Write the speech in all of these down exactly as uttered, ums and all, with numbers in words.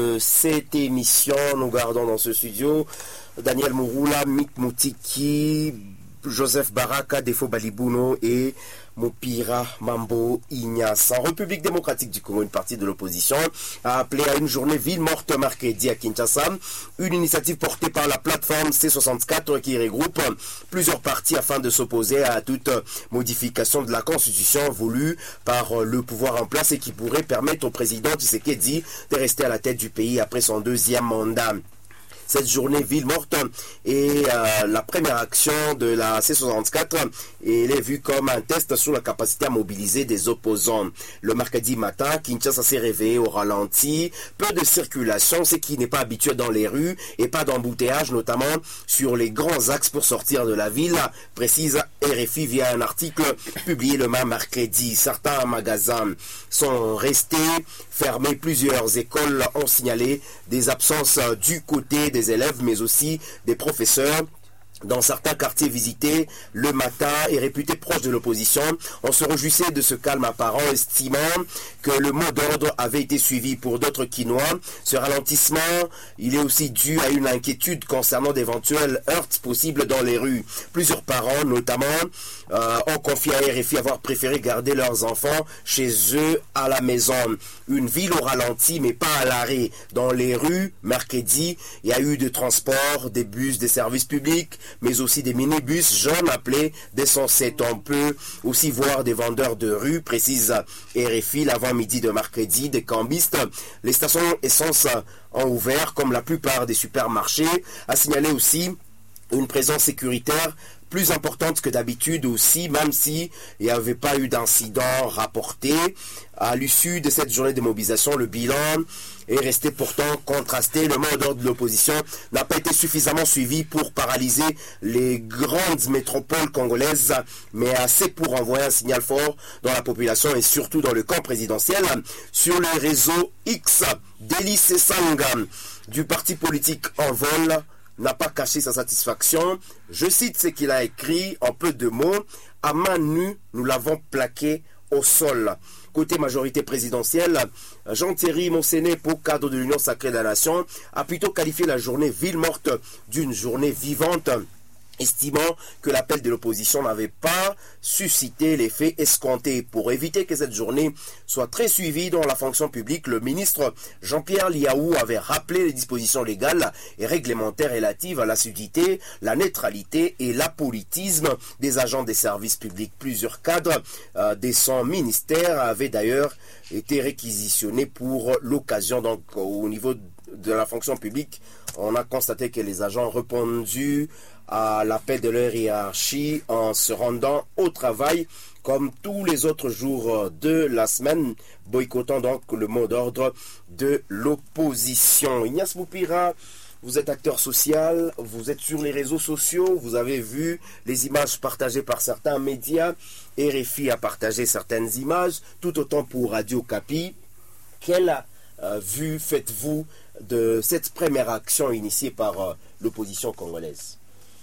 cette émission, nous gardons dans ce studio Daniel Mouroula, Mick Moutiki, Joseph Baraka, Defo Balibuno et Mopira Mambo Ignace. En République démocratique du Congo, une partie de l'opposition a appelé à une journée ville morte mercredi à Kinshasa, une initiative portée par la plateforme C soixante-quatre qui regroupe plusieurs partis afin de s'opposer à toute modification de la constitution voulue par le pouvoir en place et qui pourrait permettre au président Tshisekedi de rester à la tête du pays après son deuxième mandat. Cette journée ville morte est euh, la première action de la C soixante-quatre et elle est vue comme un test sur la capacité à mobiliser des opposants. Le mercredi matin, Kinshasa s'est réveillé au ralenti, peu de circulation, ce qui n'est pas habituel dans les rues et pas d'embouteillage, notamment sur les grands axes pour sortir de la ville, précise R F I via un article publié le même mercredi. Certains magasins sont restés fermés, plusieurs écoles ont signalé des absences du côté des élèves mais aussi des professeurs. Dans certains quartiers visités le matin et réputés proches de l'opposition, on se réjouissait de ce calme apparent, estimant que le mot d'ordre avait été suivi. Pour d'autres Quinois, ce ralentissement, il est aussi dû à une inquiétude concernant d'éventuels heurts possibles dans les rues. Plusieurs parents, notamment, euh, ont confié à R F I avoir préféré garder leurs enfants chez eux à la maison. Une ville au ralenti, mais pas à l'arrêt. Dans les rues, mercredi, il y a eu de transport, des bus, des services publics, mais aussi des minibus jaunes appelés des cent sept. On peut aussi voir des vendeurs de rue, précise R F I, l'avant-midi de mercredi, des cambistes. Les stations essence ont ouvert, comme la plupart des supermarchés. A signalé aussi une présence sécuritaire plus importante que d'habitude aussi, même si il n'y avait pas eu d'incident rapporté. À l'issue de cette journée de mobilisation, le bilan est resté pourtant contrasté. Le mot d'ordre de l'opposition n'a pas été suffisamment suivi pour paralyser les grandes métropoles congolaises, mais assez pour envoyer un signal fort dans la population et surtout dans le camp présidentiel. Sur le réseau X, Délice Sanga du parti politique En Vol n'a pas caché sa satisfaction. Je cite ce qu'il a écrit en peu de mots. À main nue, nous l'avons plaqué au sol. Côté majorité présidentielle, Jean-Thierry Monsenepo, cadre de l'Union sacrée de la nation, a plutôt qualifié la journée ville morte d'une journée vivante, estimant que l'appel de l'opposition n'avait pas suscité l'effet escompté. Pour éviter que cette journée soit très suivie dans la fonction publique, le ministre Jean-Pierre Liaou avait rappelé les dispositions légales et réglementaires relatives à l'assiduité, la neutralité et l'apolitisme des agents des services publics. Plusieurs cadres euh, de son ministère avaient d'ailleurs été réquisitionnés pour l'occasion. Donc au niveau de la fonction publique, on a constaté que les agents ont répondu à l'appel de leur hiérarchie en se rendant au travail comme tous les autres jours de la semaine, boycottant donc le mot d'ordre de l'opposition. Ignace Moupira, vous êtes acteur social, vous êtes sur les réseaux sociaux, vous avez vu les images partagées par certains médias, R F I a partagé certaines images, tout autant pour Radio Kapi. Quelle euh, vue faites-vous de cette première action initiée par euh, l'opposition congolaise?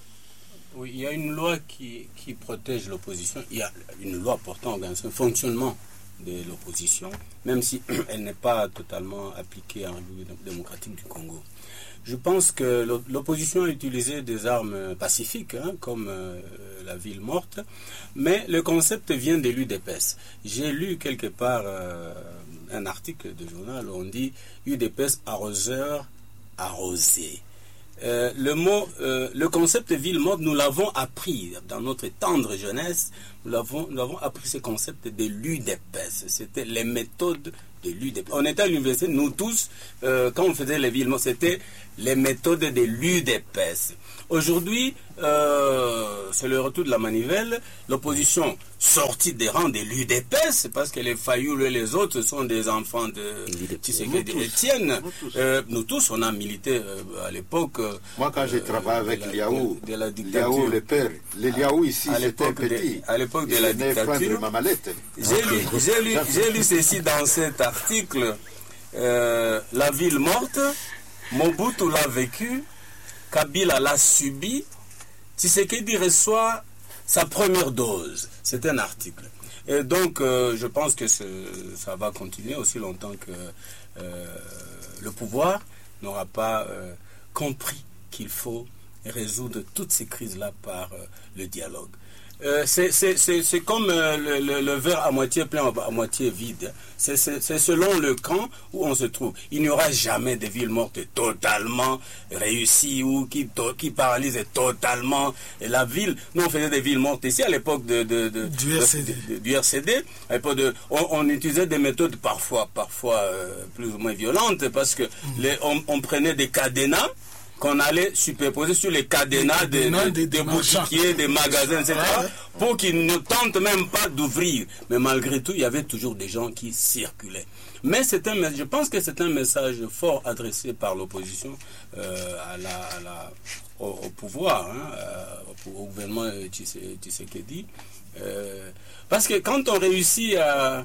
Oui, il y a une loi qui, qui protège l'opposition. Il y a une loi portant un fonctionnement de l'opposition, même si elle n'est pas totalement appliquée en République démocratique du Congo. Je pense que l'opposition a utilisé des armes pacifiques, hein, comme euh, la ville morte, mais le concept vient de l'U D P S. J'ai lu quelque part euh, un article de journal où on dit U D P S arroseur arrosé. Euh, le mot, euh, le concept ville morte, nous l'avons appris dans notre tendre jeunesse. Nous l'avons, nous avons appris ce concept de l'U D P S. C'était les méthodes de l'U D P S. On était à l'université, nous tous, euh, quand on faisait les villes mortes, c'était les méthodes de l'U D P S. Aujourd'hui, euh, c'est le retour de la manivelle. L'opposition sortie des rangs de l'U D P S, parce que les Fayoul et les autres sont des enfants de Tshisekedi et Etienne. Euh, nous tous, on a milité euh, à l'époque. Euh, Moi, quand j'ai travaillé avec la, Liaou, de la dictature, Liaou le père, les Liaou ici, c'était petit. De, à l'époque de la dictature, j'ai lu, j'ai lu, j'ai lu ceci dans cet article. Euh, la ville morte, Mobutu l'a vécu, Kabila l'a subi, Tshisekedi reçoit sa première dose. C'est un article. Et donc, euh, je pense que ça va continuer aussi longtemps que euh, le pouvoir n'aura pas euh, compris qu'il faut résoudre toutes ces crises-là par euh, le dialogue. Euh, c'est, c'est, c'est, c'est comme euh, le, le, le verre à moitié plein, à moitié vide. C'est, c'est, c'est selon le camp où on se trouve. Il n'y aura jamais de ville morte totalement réussie ou qui, to, qui paralyse totalement la ville. Nous, on faisait des villes mortes ici à l'époque de, de, de, du, R C D. de, de, du R C D. À l'époque de, on, on utilisait des méthodes parfois, parfois euh, plus ou moins violentes parce que mmh. les, on, on prenait des cadenas qu'on allait superposer sur les cadenas des de, de, de boutiquiers, des magasins, et cetera, ah ouais. pour qu'ils ne tentent même pas d'ouvrir. Mais malgré tout, il y avait toujours des gens qui circulaient. Mais c'est un, je pense que c'est un message fort adressé par l'opposition euh, à la, à la, au, au pouvoir, hein, au, au gouvernement Tshisekedi. Euh, parce que quand on réussit à...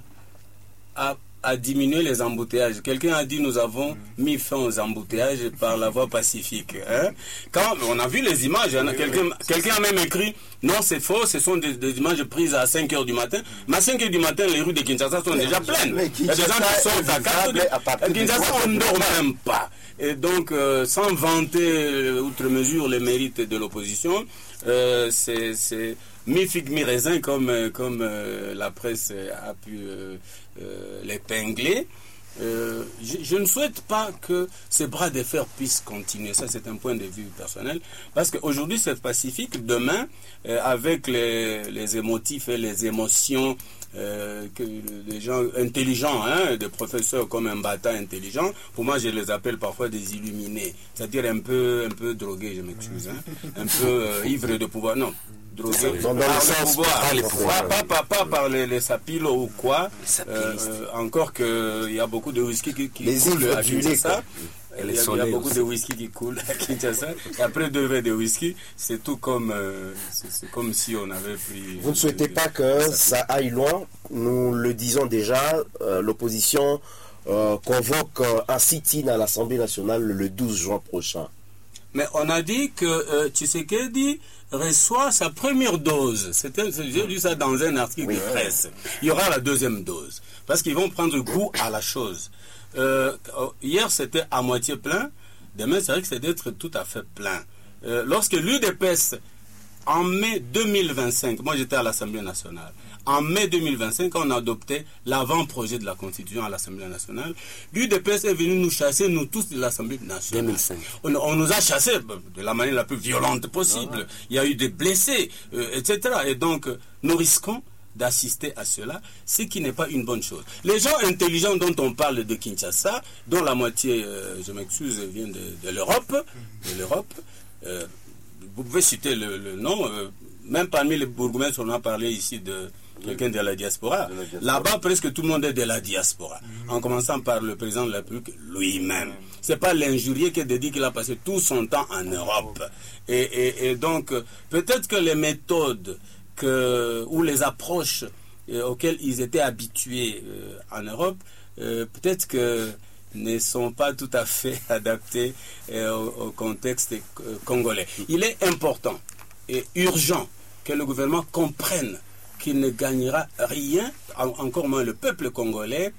à à diminuer les embouteillages. Quelqu'un a dit nous avons mis fin aux embouteillages par la voie pacifique. Hein? Quand on a vu les images, hein, quelqu'un, quelqu'un a même écrit non c'est faux, ce sont des, des images prises à cinq heures du matin. Mais à cinq heures du matin, les rues de Kinshasa sont déjà pleines. Il y a des gens qui sont à quatre. Kinshasa, on ne dort même pas. Et donc, euh, sans vanter euh, outre mesure les mérites de l'opposition, euh, c'est, c'est mi-figue, mi-raisin, comme, comme euh, la presse a pu euh, euh, l'épingler. Euh, je, je ne souhaite pas que ces bras de fer puissent continuer. Ça, c'est un point de vue personnel. Parce qu'aujourd'hui, c'est pacifique. Demain, euh, avec les, les émotifs et les émotions euh, que les gens intelligents, hein, des professeurs comme un bâtard intelligent, pour moi, je les appelle parfois des illuminés. C'est-à-dire un peu, un peu drogués, je m'excuse. Hein, un peu euh, ivres de pouvoir. Non. Drogués dans, dans par le le sens pouvoir, pas, les pouvoirs, pas, pas, pas, pas par les, les sapilos ou quoi. Euh, encore qu'il y a beaucoup de whisky qui, qui coulent à Kinshasa. Il y, a, il y a beaucoup aussi de whisky qui coulent à Kinshasa. Et après deux verres de whisky, c'est tout comme, euh, c'est, c'est comme si on avait pris... Vous ne souhaitez pas que ça aille loin. Nous le disons déjà, euh, l'opposition euh, convoque euh, un sit-in à l'Assemblée nationale le douze juin prochain. Mais on a dit que euh, Tshisekedi reçoit sa première dose. C'était, j'ai lu ça dans un article oui, de presse. Il y aura la deuxième dose. Parce qu'ils vont prendre goût à la chose. Euh, hier, c'était à moitié plein. Demain, c'est vrai que c'est d'être tout à fait plein. Euh, lorsque l'U D P S, en mai deux mille vingt-cinq, moi j'étais à l'Assemblée nationale, en mai deux mille vingt-cinq, on a adopté l'avant-projet de la Constitution à l'Assemblée nationale. L'U D P S est venu nous chasser, nous tous, de l'Assemblée nationale. deux mille cinq. On, on nous a chassés de la manière la plus violente possible. Il y a eu des blessés, euh, et cetera. Et donc, nous risquons d'assister à cela, ce qui n'est pas une bonne chose. Les gens intelligents dont on parle de Kinshasa, dont la moitié, euh, je m'excuse, vient de, de l'Europe, de l'Europe, euh, vous pouvez citer le, le nom, euh, même parmi les bourgmestres, on a parlé ici de quelqu'un de la diaspora. De la diaspora. Là-bas, presque tout le monde est de la diaspora. Mmh. En commençant par le président de la République lui-même. Mmh. C'est pas l'injurié qui de dire qu'il a passé tout son temps en Europe. Et, et, et donc, peut-être que les méthodes que, ou les approches euh, auxquelles ils étaient habitués euh, en Europe, euh, peut-être que ne sont pas tout à fait adaptés euh, au, au contexte euh, congolais. Il est important et urgent que le gouvernement comprenne qu'il ne gagnera rien, encore moins le peuple congolais,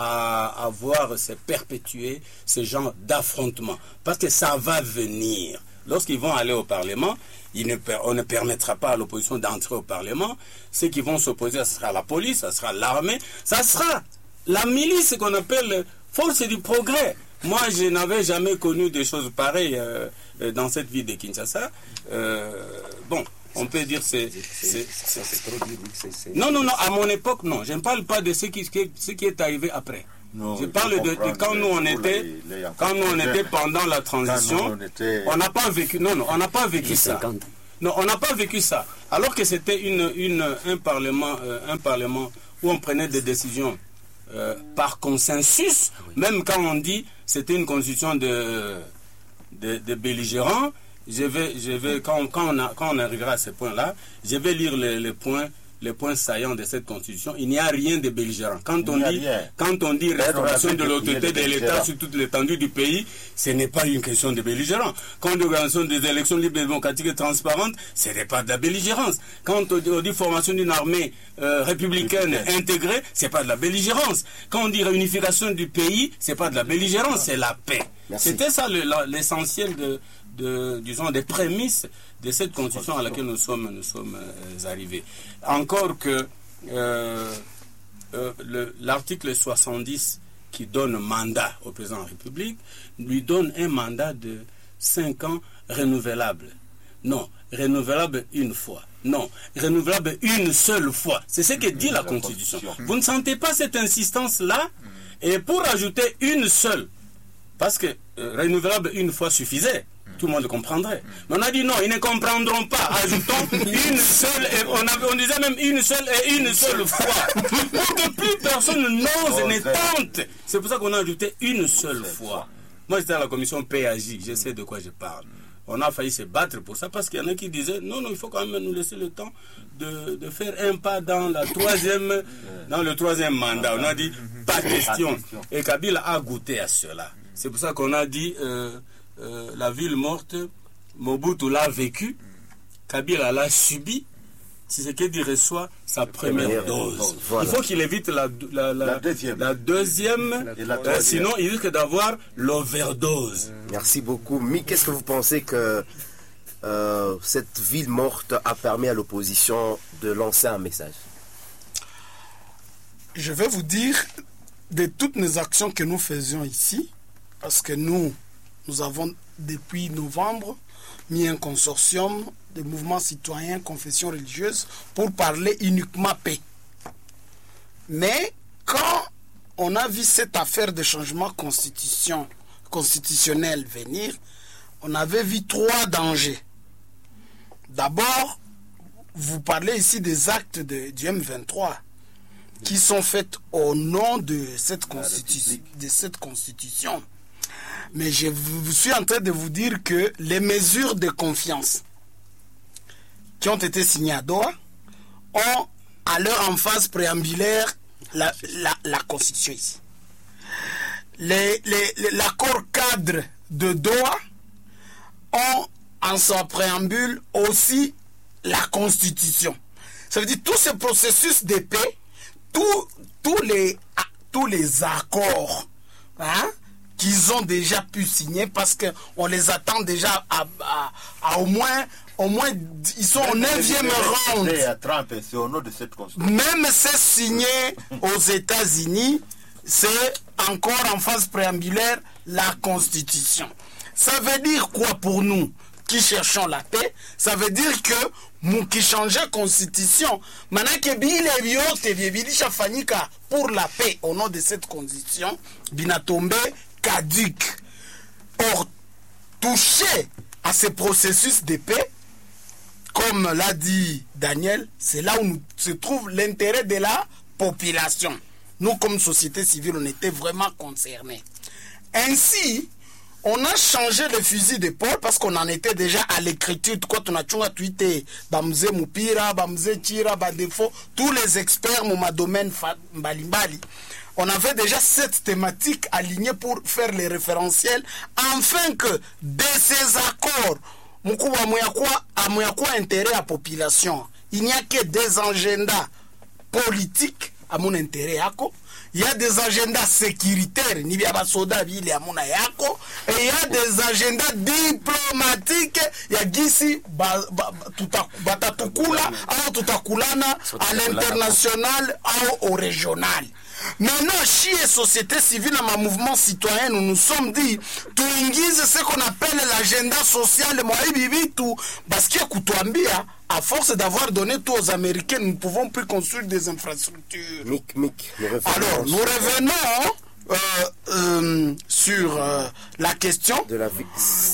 à avoir se perpétuer ce genre d'affrontement. Parce que ça va venir. Lorsqu'ils vont aller au Parlement, il ne, on ne permettra pas à l'opposition d'entrer au Parlement. Ceux qui vont s'opposer, ça sera la police, ça sera l'armée, ça sera la milice qu'on appelle force du progrès. Moi, je n'avais jamais connu des choses pareilles euh, dans cette ville de Kinshasa. Euh, bon, on peut dire c'est... c'est, c'est, c'est non, non, non, à mon époque, non. Je ne parle pas de ce qui, ce qui est arrivé après. Non, je parle de, de quand nous on était, les, les quand nous on était pendant la transition, on n'a pas vécu, non, non, on n'a pas vécu ça. Non, on n'a pas vécu ça. Alors que c'était une, une, un parlement, euh, un parlement où on prenait des décisions euh, par consensus, oui. Même quand on dit c'était une constitution de, de, de belligérants. Je vais, je vais, quand, quand, on a, quand on arrivera à ce point-là, je vais lire les, les points les points saillants de cette constitution, il n'y a rien de belligérant. Quand on dit, rien. quand on dit restauration de l'autorité de l'État belligérant. sur toute l'étendue du pays, ce n'est pas une question de belligérant. Quand on dit organisation des élections libres, démocratiques et transparentes, ce n'est pas de la belligérance. Quand on dit, on dit formation d'une armée euh, républicaine intégrée, c'est pas de la belligérance. Quand on dit réunification du pays, c'est pas de la belligérance, c'est la paix. Merci. C'était ça le- la- l'essentiel de, de, disons, des prémices de cette constitution à laquelle nous sommes, nous sommes euh, arrivés. Encore que euh, euh, le- l'article soixante-dix qui donne mandat au président de la République lui donne un mandat de cinq ans renouvelable. Non, renouvelable une fois. Non, renouvelable une seule fois. C'est ce que dit la Constitution. Vous ne sentez pas cette insistance-là? Et pour ajouter une seule, parce que euh, renouvelable une fois suffisait, tout le monde comprendrait. Mais on a dit non, ils ne comprendront pas. Ajoutons une seule, et on, a- on disait même une seule et une seule fois. Pour que plus personne n'ose, ne tente. C'est pour ça qu'on a ajouté une seule fois. Moi j'étais à la commission P A J, je sais de quoi je parle. On a failli se battre pour ça parce qu'il y en a qui disaient non, non, il faut quand même nous laisser le temps de, de faire un pas dans la troisième, dans le troisième mandat. On a dit pas question. Et Kabila a goûté à cela. C'est pour ça qu'on a dit euh, euh, la ville morte, Mobutu l'a vécu, Kabila l'a subi. Tshisekedi reçoit sa première Première dose. dose, voilà. Il faut qu'il évite la, la, la, La deuxième. la deuxième, Et la euh, troisième. sinon il risque d'avoir l'overdose. Merci beaucoup. Mais qu'est-ce que vous pensez que euh, cette ville morte a permis à l'opposition de lancer un message? Je vais vous dire de toutes les actions que nous faisions ici, parce que nous, nous avons depuis novembre mis un consortium de mouvements citoyens, confessions religieuses, pour parler uniquement paix. Mais quand on a vu cette affaire de changement constitution, constitutionnel venir, on avait vu trois dangers. D'abord, vous parlez ici des actes de, du M vingt-trois qui sont faits au nom de cette, constitu- de cette constitution. Mais je vous- suis en train de vous dire que les mesures de confiance qui ont été signées à Doha ont à leur emphase préambulaire la, la, la constitution ici. Les- les- les- L'accord cadre de Doha ont en son préambule aussi la constitution. Ça veut dire tout ce processus de paix, tous tous les, tous les accords hein, qu'ils ont déjà pu signer, parce qu'on les attend déjà à, à, à au moins, au moins, ils sont au neuvième round. À Trump, c'est au nom de cette constitution. Même c'est signé aux États-Unis, c'est encore en phase préambulaire la Constitution. Ça veut dire quoi pour nous qui cherchons la paix? Ça veut dire que nous qui changeons la Constitution, maintenant que bile biote bibilisha fanyika pour la paix au nom de cette Constitution, binatombe caduc. Or, toucher à ce processus de paix, comme l'a dit Daniel, c'est là où nous- se trouve l'intérêt de la population. Nous, comme société civile, on était vraiment concernés. Ainsi, on a changé le fusil d'épaule parce qu'on en était déjà à l'écriture. Quand on a tweeté, Bamze Mupira, Bamze Tira, Badefo, tous les experts, mon domaine Mbalimbali. On avait déjà cette thématique alignée pour faire les référentiels, afin que de ces accords, Mukouba Mouyakwa a Mouyakwa intérêt à la population. Il n'y a que des agendas politiques à mon intérêt. Yako. Il y a des agendas sécuritaires, ni bien soda vile à mon ayako, et il y a des agendas diplomatiques. Il y a Gisi Batatukula, ou Tutakulana à l'international ou au régional. Maintenant, chez la société civile, dans le mouvement citoyen, nous nous sommes dit, tu ingises ce qu'on appelle l'agenda social, parce qu'il y a Koutuambia, à force d'avoir donné tout aux Américains, nous ne pouvons plus construire des infrastructures. Mick, Mick, nous revenons Alors, nous revenons euh, euh, sur euh, la question de la vie.